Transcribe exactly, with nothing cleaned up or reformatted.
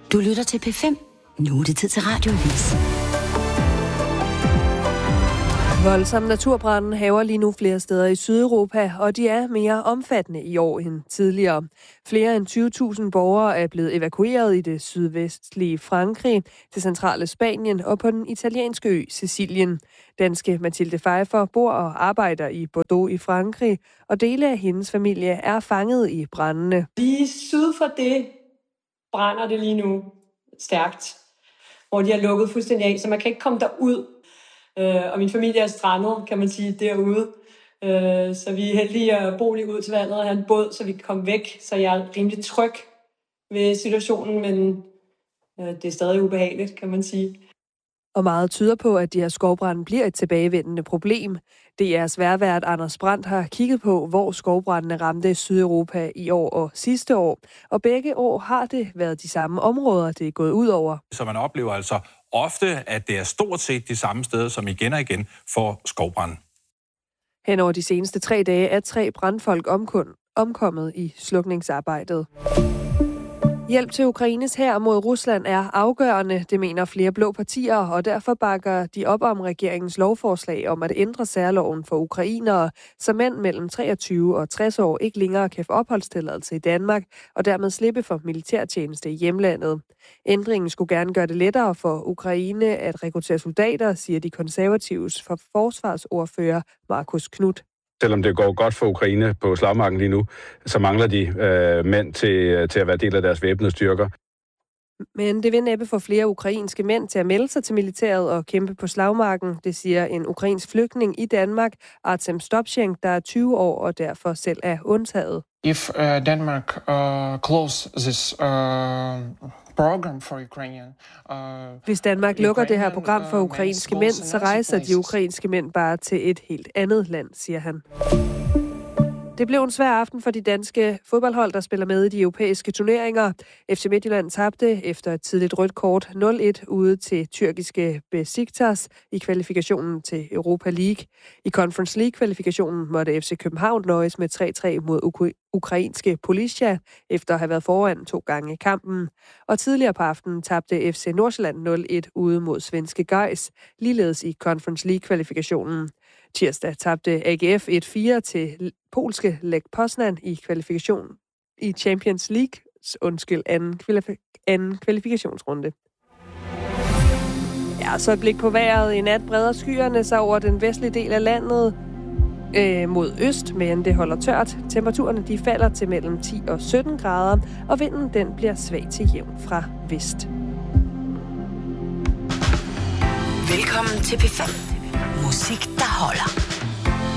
Du lytter til P fem. Nu er det tid til Radioavis. Voldsom naturbranden hærger lige nu flere steder i Sydeuropa, og de er mere omfattende i år end tidligere. Flere end tyve tusind borgere er blevet evakueret i det sydvestlige Frankrig, det centrale Spanien og på den italienske ø Sicilien. Danske Mathilde Pfeiffer bor og arbejder i Bordeaux i Frankrig, og dele af hendes familie er fanget i brændene. Lige syd for det brænder det lige nu stærkt, hvor de har lukket fuldstændig af, så man kan ikke komme derud. Og min familie er strandet, kan man sige, derude. Så vi er heldige at bo lige ud til vandet og have en båd, så vi kan komme væk. Så jeg er rimelig tryg ved situationen, men det er stadig ubehageligt, kan man sige. Og meget tyder på, at de her skovbrande bliver et tilbagevendende problem. D R's vejrvært Anders Brandt har kigget på, hvor skovbrandene ramte Sydeuropa i år og sidste år. Og begge år har det været de samme områder, det er gået ud over. Så man oplever altså ofte, at det er stort set de samme steder, som igen og igen får skovbrand. Hen over de seneste tre dage er tre brandfolk omkommet i slukningsarbejdet. Hjælp til Ukraines hær mod Rusland er afgørende, det mener flere blå partier, og derfor bakker de op om regeringens lovforslag om at ændre særloven for ukrainere, så mænd mellem treogtyve og tres år ikke længere kan få opholdstilladelse i Danmark, og dermed slippe for militærtjeneste i hjemlandet. Ændringen skulle gerne gøre det lettere for Ukraine at rekruttere soldater, siger de konservatives for forsvarsordfører Markus Knudt. Selvom det går godt for Ukraine på slagmarken lige nu, så mangler de øh, mænd til, til at være del af deres væbnede styrker. Men det vil næppe få flere ukrainske mænd til at melde sig til militæret og kæmpe på slagmarken, det siger en ukrainsk flygtning i Danmark, Artem Stopchenk, der er tyve år og derfor selv er undtaget. If uh, Denmark uh, close this uh, program for Ukrainian, uh, Hvis Danmark lukker det her program for ukrainske mænd, så rejser de ukrainske mænd bare til et helt andet land, siger han. Det blev en svær aften for de danske fodboldhold, der spiller med i de europæiske turneringer. F C Midtjylland tabte efter et tidligt rødt kort nul et ude til tyrkiske Besiktas i kvalifikationen til Europa League. I Conference League-kvalifikationen måtte F C København nøjes med tre tre mod uk- ukrainske Polisia, efter at have været foran to gange i kampen. Og tidligere på aftenen tabte F C Nordsjælland nul et ude mod svenske Gais, ligeledes i Conference League-kvalifikationen. Tirsdag tabte A G F et fire til polske Lech Poznan i kvalifikation i Champions League, undskyld, anden, kvalif- anden kvalifikationsrunde. Ja, så et blik på vejret. I nat breder skyerne sig over den vestlige del af landet øh, mod øst, men det holder tørt. Temperaturerne de falder til mellem ti og sytten grader, og vinden den bliver svag til jævn fra vest. Velkommen til P fem. Musik, der holder.